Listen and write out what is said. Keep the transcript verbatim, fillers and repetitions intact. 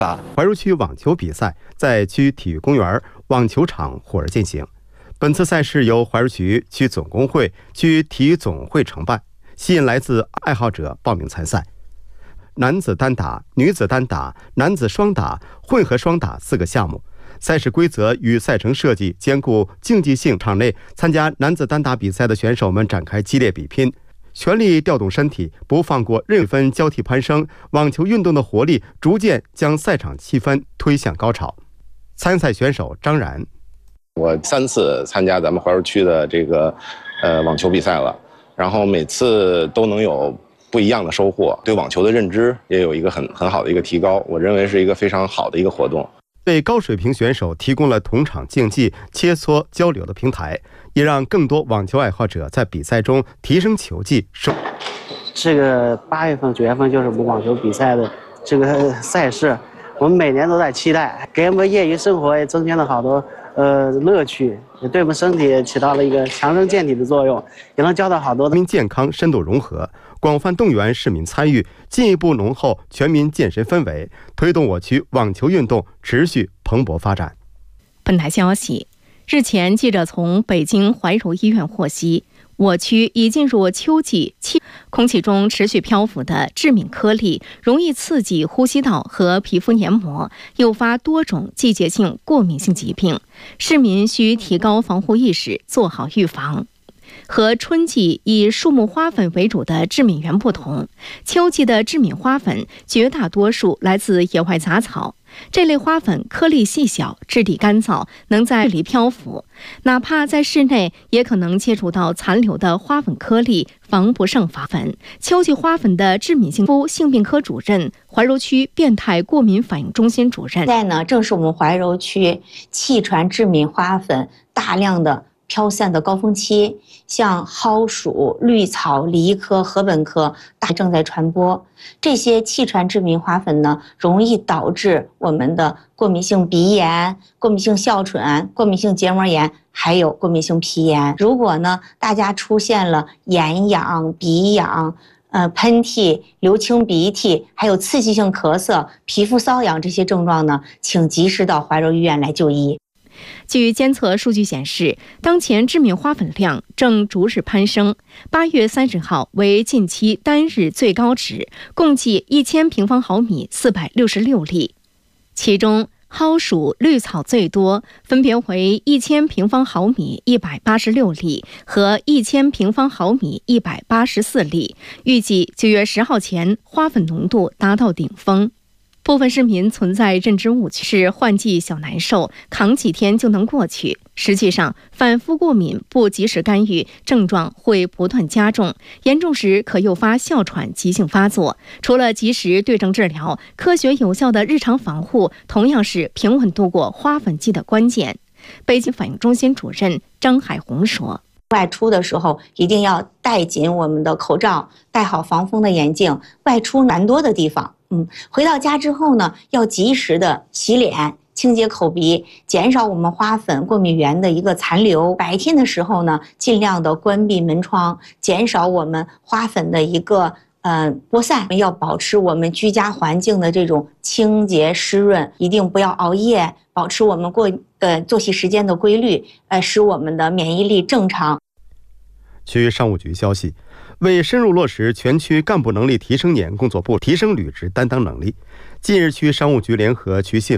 怀柔区网球比赛在区体育公园网球场火热进行。本次赛事由怀柔区区总工会、区体育总会承办，吸引来自爱好者报名参赛。男子单打、女子单打、男子双打、混合双打四个项目。赛事规则与赛程设计兼顾竞技性，场内参加男子单打比赛的选手们展开激烈比拼，全力调动身体，不放过任分交替攀升，网球运动的活力逐渐将赛场气氛推向高潮。参赛选手张然， 我三次参加咱们怀柔区的这个呃网球比赛了，然后每次都能有不一样的收获，对网球的认知也有一个很很好的一个提高，我认为是一个非常好的一个活动。 为高水平选手提供了同场竞技、切磋交流的平台，也让更多网球爱好者在比赛中提升球技。 这个八月份、九月份就是我们网球比赛的这个赛事，我们每年都在期待，给我们业余生活也增添了好多呃乐趣，也对我们身体起到了一个强身健体的作用，也能交到好多的民健康深度融合，广泛动员市民参与，进一步浓厚全民健身氛围，推动我区网球运动持续蓬勃发展。 本台消息，日前记者从北京怀柔医院获悉，我区已进入秋季，空气中持续漂浮的致敏颗粒容易刺激呼吸道和皮肤黏膜，诱发多种季节性过敏性疾病，市民需提高防护意识，做好预防。和春季以树木花粉为主的致敏源不同，秋季的致敏花粉绝大多数来自野外杂草。这类花粉颗粒细小，质地干燥，能在里漂浮，哪怕在室内也可能接触到残留的花粉颗粒，防不胜防。秋季花粉的致敏性肤性病科主任、怀柔区变态过敏反应中心主任。 现在呢，正是我们怀柔区气传致敏花粉大量的飘散的高峰期，像蒿属、绿草、梨科、禾本科大正在传播。这些气传致敏花粉呢，容易导致我们的过敏性鼻炎、过敏性哮喘、过敏性结膜炎，还有过敏性皮炎。如果呢，大家出现了眼痒、鼻痒、呃喷嚏、流清鼻涕，还有刺激性咳嗽、皮肤瘙痒这些症状呢，请及时到怀柔医院来就医。 据监测数据显示，当前致敏花粉量正逐日攀升。八月三十号为近期单日最高值，共计一千平方毫米四百六十六例，其中蒿属、绿草最多，分别为一千平方毫米一百八十六例和一千平方毫米一百八十四例。预计九月十号前，花粉浓度达到顶峰。部分市民存在认知误区，是换季小难受，扛几天就能过去。实际上，反复过敏不及时干预，症状会不断加重，严重时可诱发哮喘急性发作。除了及时对症治疗，科学有效的日常防护同样是平稳度过花粉季的关键。北京反应中心主任张海红说， 外出的时候一定要戴紧我们的口罩，戴好防风的眼镜，外出人多的地方。嗯，回到家之后呢，要及时的洗脸、清洁口鼻，减少我们花粉过敏源的一个残留。白天的时候呢，尽量的关闭门窗，减少我们花粉的一个呃播散。要保持我们居家环境的这种清洁湿润，一定不要熬夜，保持我们过呃作息时间的规律，呃，使我们的免疫力正常。 区商务局消息，为深入落实全区干部能力提升年工作部提升履职担当能力，近日区商务局联合区信访